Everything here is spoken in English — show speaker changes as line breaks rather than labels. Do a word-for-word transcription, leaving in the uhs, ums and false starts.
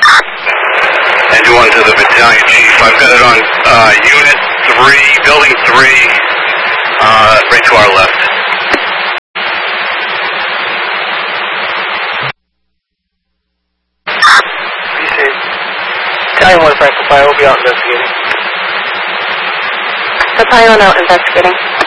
And you want to the battalion chief. I've got it on uh, unit three, building three, uh, right to our left.
Be safe. Battalion one, Franklin Fire will be out investigating.
Battalion one out investigating.